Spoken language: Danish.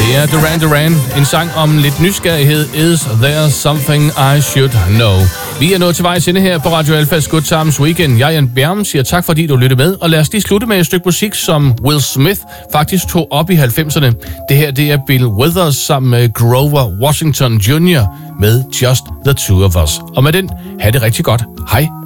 Det er Duran Duran, en sang om lidt nysgerrighed. Is there something I should know? Vi er nået til vejs ende her på Radio Alphas Good Times Weekend. Jeg, Jan Bjerm, siger tak, fordi du lyttede med. Og lad os lige slutte med et stykke musik, som Will Smith faktisk tog op i 90'erne. Det her, det er Bill Withers sammen med Grover Washington Jr. med Just the Two of Us. Og med den, have det rigtig godt. Hej.